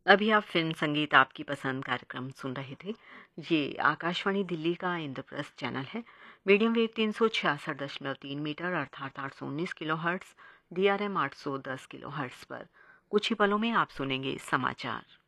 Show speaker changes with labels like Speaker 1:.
Speaker 1: अभी आप फिल्म संगीत आपकी पसंद कार्यक्रम सुन रहे थे। ये आकाशवाणी दिल्ली का इंद्रप्रस्थ चैनल है। मीडियम वेव 366.3 मीटर अर्थात 819 kilo hertz, DRM 810 kilo hertz पर। कुछ ही पलों में आप सुनेंगे समाचार।